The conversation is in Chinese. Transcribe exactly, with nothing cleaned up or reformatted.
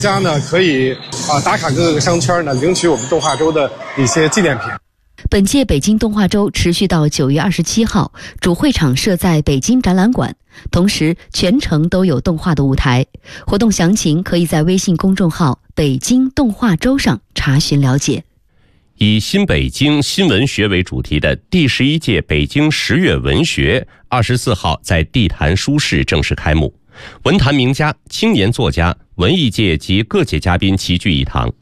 大家呢可以啊打卡各个商圈呢，领取我们动画周的一些纪念品。 本届北京动画周持续到九月二十七号，主会场设在北京展览馆，同时全程都有动画的舞台。活动详情可以在微信公众号“北京动画周”上查询了解。 以新北京新文学为主题的第十一届北京十月文学，二十四号在地坛书室正式开幕。文坛名家、青年作家、文艺界及各界嘉宾齐聚一堂。